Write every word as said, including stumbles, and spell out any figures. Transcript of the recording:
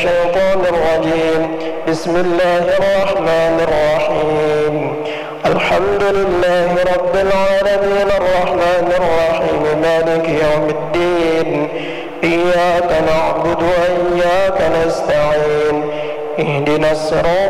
الشيطان الرجيم. بسم الله الرحمن الرحيم. الحمد لله رب العالمين الرحمن الرحيم مالك يوم الدين. إياك نعبد وإياك نستعين. اهدنا الصراط